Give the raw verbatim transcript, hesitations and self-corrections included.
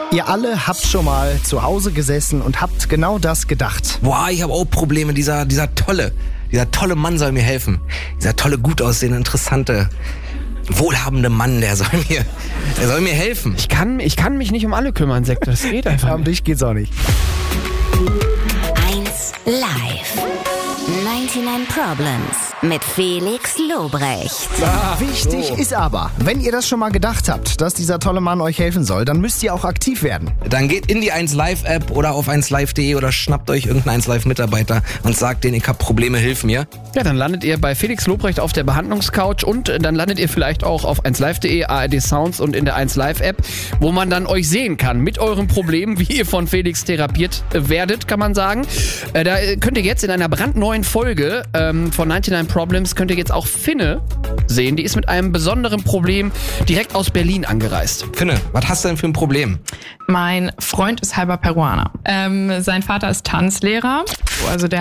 Ihr alle habt schon mal zu Hause gesessen und habt genau das gedacht. Boah, ich habe auch Probleme. Dieser, dieser tolle, dieser tolle Mann soll mir helfen. Dieser tolle, gut aussehende, interessante, wohlhabende Mann, der soll mir, der soll mir helfen. Ich kann, ich kann mich nicht um alle kümmern, Sektor. Das geht einfach Um nicht. dich geht's auch nicht. eins Live. neunundneunzig Problems mit Felix Lobrecht. Wichtig ist aber, wenn ihr das schon mal gedacht habt, dass dieser tolle Mann euch helfen soll, dann müsst ihr auch aktiv werden. Dann geht in die eins Live App oder auf eins live punkt de oder schnappt euch irgendeinen eins Live Mitarbeiter und sagt denen, ich hab Probleme, hilf mir. Ja, dann landet ihr bei Felix Lobrecht auf der Behandlungscouch und dann landet ihr vielleicht auch auf eins live punkt de, A R D Sounds und in der eins Live App, wo man dann euch sehen kann mit euren Problemen, wie ihr von Felix therapiert werdet, kann man sagen. Äh, da könnt ihr jetzt in einer brandneuen Folge ähm, von neunundneunzig Problems könnt ihr jetzt auch Finne sehen. Die ist mit einem besonderen Problem direkt aus Berlin angereist. Finne, was hast du denn für ein Problem? Mein Freund ist halber Peruaner. Ähm, sein Vater ist Tanzlehrer. Also der